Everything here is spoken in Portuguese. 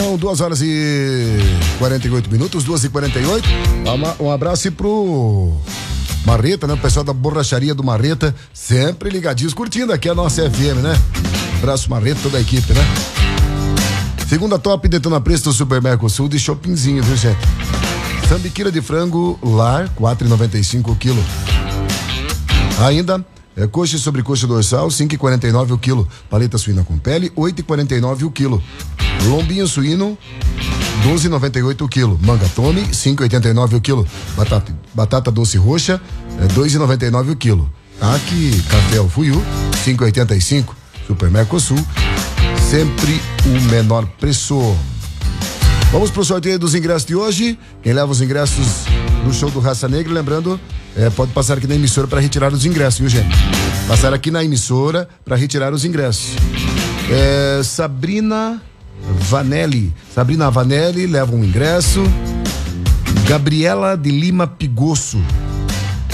São 2h48, 2h48. Um abraço aí pro Marreta, né? O pessoal da borracharia do Marreta, sempre ligadinhos, curtindo aqui a nossa FM, né? Abraço Marreta, toda a equipe, né? Segunda top, Detona Preço do Super Mercosul de shoppingzinho, viu, gente? Sambiquira de frango lar, 4,95 o quilo. Ainda coxa e sobrecoxa dorsal, 5,49 o quilo. Paleta suína com pele, 8,49 o quilo. Lombinho suíno, 12,98 o quilo. Manga tome, 5,89 o quilo. Batata doce roxa, 2,99 o quilo. Aqui, café Alfuiu, 5,85. Super Mercosul, sempre o menor preço. Vamos pro sorteio dos ingressos de hoje. Quem leva os ingressos do show do Raça Negra, lembrando, pode passar aqui na emissora para retirar os ingressos, viu, gente? Passar aqui na emissora para retirar os ingressos. Sabrina Vanelli leva um ingresso. Gabriela de Lima Pigosso